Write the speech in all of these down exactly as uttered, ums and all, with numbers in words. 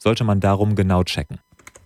sollte man darum genau checken.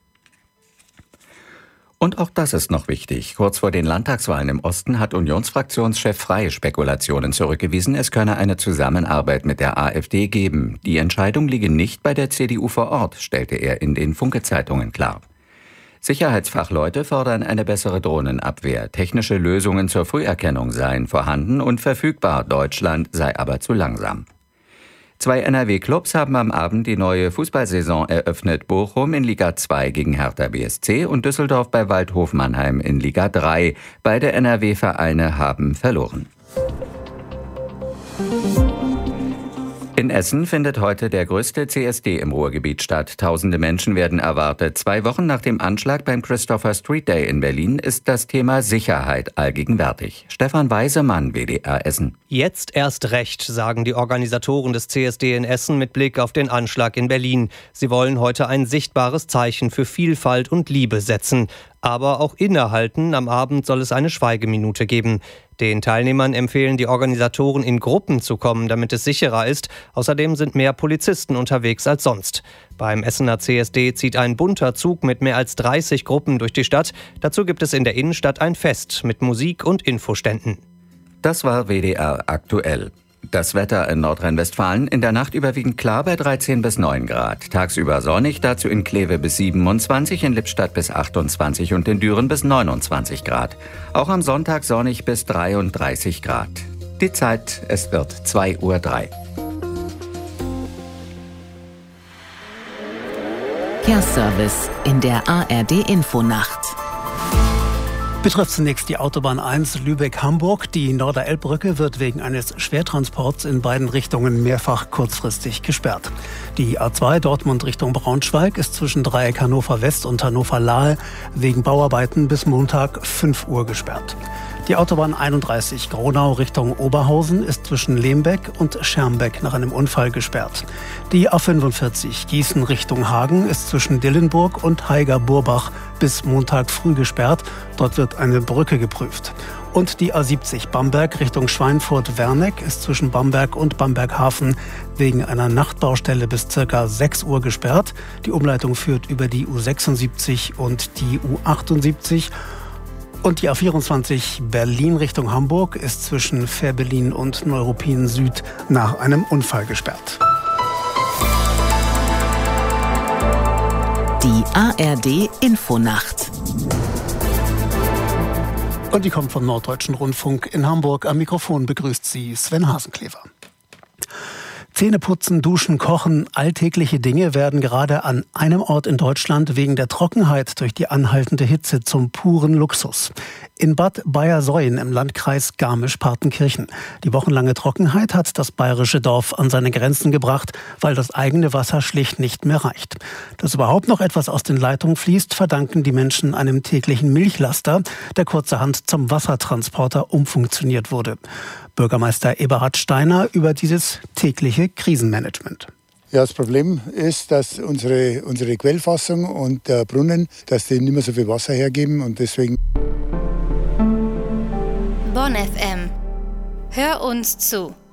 Und auch das ist noch wichtig. Kurz vor den Landtagswahlen im Osten hat Unionsfraktionschef Frey Spekulationen zurückgewiesen, es könne eine Zusammenarbeit mit der AfD geben. Die Entscheidung liege nicht bei der C D U vor Ort, stellte er in den Funke-Zeitungen klar. Sicherheitsfachleute fordern eine bessere Drohnenabwehr. Technische Lösungen zur Früherkennung seien vorhanden und verfügbar. Deutschland sei aber zu langsam. Zwei N R W-Clubs haben am Abend die neue Fußballsaison eröffnet. Bochum in Liga zwei gegen Hertha B S C und Düsseldorf bei Waldhof Mannheim in Liga drei. Beide N R W-Vereine haben verloren. In Essen findet heute der größte C S D im Ruhrgebiet statt. Tausende Menschen werden erwartet. Zwei Wochen nach dem Anschlag beim Christopher Street Day in Berlin ist das Thema Sicherheit allgegenwärtig. Stefan Weisemann, W D R Essen. Jetzt erst recht, sagen die Organisatoren des C S D in Essen mit Blick auf den Anschlag in Berlin. Sie wollen heute ein sichtbares Zeichen für Vielfalt und Liebe setzen. Aber auch innehalten, am Abend soll es eine Schweigeminute geben. Den Teilnehmern empfehlen die Organisatoren, in Gruppen zu kommen, damit es sicherer ist. Außerdem sind mehr Polizisten unterwegs als sonst. Beim Essener C S D zieht ein bunter Zug mit mehr als dreißig Gruppen durch die Stadt. Dazu gibt es in der Innenstadt ein Fest mit Musik und Infoständen. Das war W D R aktuell. Das Wetter in Nordrhein-Westfalen in der Nacht überwiegend klar bei dreizehn bis neun Grad. Tagsüber sonnig, dazu in Kleve bis siebenundzwanzig, in Lippstadt bis achtundzwanzig und in Düren bis neunundzwanzig Grad. Auch am Sonntag sonnig bis dreiunddreißig Grad. Die Zeit, es wird zwei Uhr drei. Care-Service in der A R D-Infonacht. Betrifft zunächst die Autobahn eins Lübeck-Hamburg. Die Norderelbbrücke wird wegen eines Schwertransports in beiden Richtungen mehrfach kurzfristig gesperrt. Die A zwei Dortmund Richtung Braunschweig ist zwischen Dreieck Hannover West und Hannover Lahl wegen Bauarbeiten bis Montag fünf Uhr gesperrt. Die Autobahn einunddreißig Gronau Richtung Oberhausen ist zwischen Lembeck und Schermbeck nach einem Unfall gesperrt. Die A fünfundvierzig Gießen Richtung Hagen ist zwischen Dillenburg und Haiger-Burbach bis Montag früh gesperrt. Dort wird eine Brücke geprüft. Und die A siebzig Bamberg Richtung Schweinfurt-Werneck ist zwischen Bamberg und Bamberghafen wegen einer Nachtbaustelle bis ca. sechs Uhr gesperrt. Die Umleitung führt über die U sechsundsiebzig und die U achtundsiebzig. Und die A vierundzwanzig Berlin Richtung Hamburg ist zwischen Fährberlin und Neuruppin Süd nach einem Unfall gesperrt. Die A R D-Infonacht. Und die kommt vom Norddeutschen Rundfunk in Hamburg. Am Mikrofon begrüßt sie Sven Hasenklever. Zähneputzen, Duschen, Kochen, alltägliche Dinge werden gerade an einem Ort in Deutschland wegen der Trockenheit durch die anhaltende Hitze zum puren Luxus. In Bad Bayersoien im Landkreis Garmisch-Partenkirchen. Die wochenlange Trockenheit hat das bayerische Dorf an seine Grenzen gebracht, weil das eigene Wasser schlicht nicht mehr reicht. Dass überhaupt noch etwas aus den Leitungen fließt, verdanken die Menschen einem täglichen Milchlaster, der kurzerhand zum Wassertransporter umfunktioniert wurde. Bürgermeister Eberhard Steiner über dieses tägliche Krisenmanagement. Ja, das Problem ist, dass unsere, unsere Quellfassung und der Brunnen, dass die nicht mehr so viel Wasser hergeben und deswegen. Bonn F M. Hör uns zu.